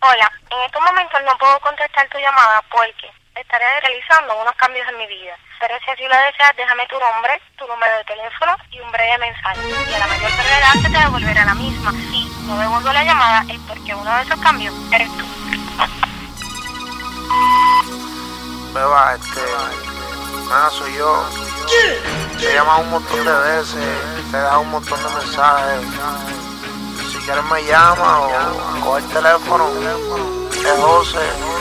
Hola, en estos momentos no puedo contestar tu llamada porque estaré realizando unos cambios en mi vida. Pero si así lo deseas, déjame tu nombre, tu número de teléfono y un breve mensaje. Y a la mayor brevedad se te devolverá la misma. Si no devuelvo la llamada es porque uno de esos cambios eres tú. Beba, soy yo. Te he llamado un montón de veces, te he dejado un montón de mensajes. Si quieres me llama o coge el teléfono. Es José.